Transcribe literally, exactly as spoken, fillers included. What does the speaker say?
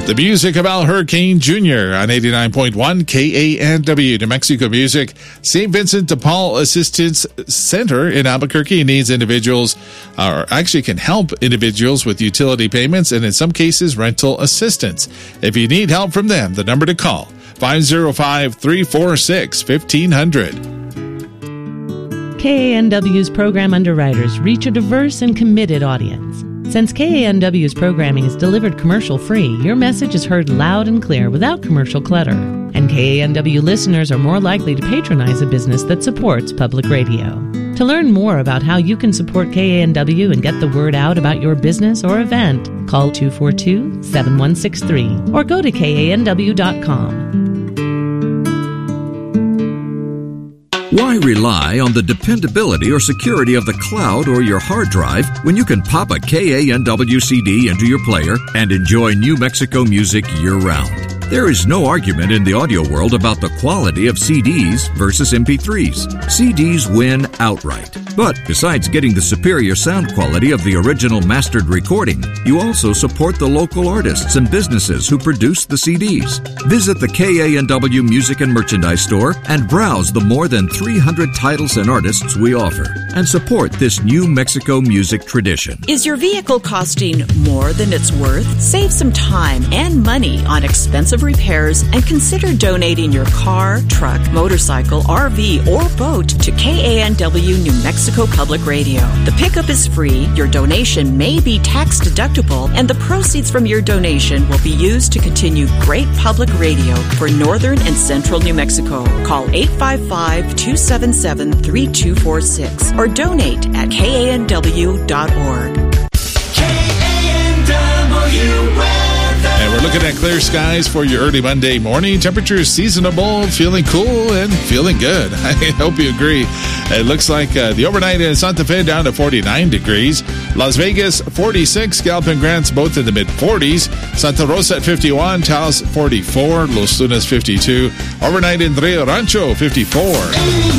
The music of Al Hurricane Junior on eighty-nine point one K A N W, New Mexico Music. Saint Vincent de Paul Assistance Center in Albuquerque needs individuals, or actually can help individuals with utility payments and in some cases rental assistance. If you need help from them, the number to call, five oh five, three four six, fifteen hundred. K A N W's program underwriters reach a diverse and committed audience. Since K A N W's programming is delivered commercial-free, your message is heard loud and clear without commercial clutter. And K A N W listeners are more likely to patronize a business that supports public radio. To learn more about how you can support K A N W and get the word out about your business or event, call two four two, seven one six three or go to K A N W dot com. Why rely on the dependability or security of the cloud or your hard drive when you can pop a K A N W C D into your player and enjoy New Mexico music year-round? There is no argument in the audio world about the quality of C Ds versus M P threes. C Ds win outright. But besides getting the superior sound quality of the original mastered recording, you also support the local artists and businesses who produce the C Ds. Visit the K A N W Music and Merchandise Store and browse the more than three hundred titles and artists we offer, and support this New Mexico music tradition. Is your vehicle costing more than it's worth? Save some time and money on expensive repairs and consider donating your car, truck, motorcycle, R V, or boat to K A N W New Mexico Public Radio. The pickup is free, your donation may be tax deductible, and the proceeds from your donation will be used to continue great public radio for northern and central New Mexico. Call eight five five, two seven seven, three two four six or donate at K A N W dot org. K A N W And we're looking at clear skies for your early Monday morning. Temperatures seasonable, feeling cool and feeling good. I hope you agree. It looks like uh, the overnight in Santa Fe down to forty-nine degrees. Las Vegas, forty-six. Gallup and Grants both in the mid-forties. Santa Rosa at fifty-one. Taos, forty-four. Los Lunas, fifty-two. Overnight in Rio Rancho, fifty-four.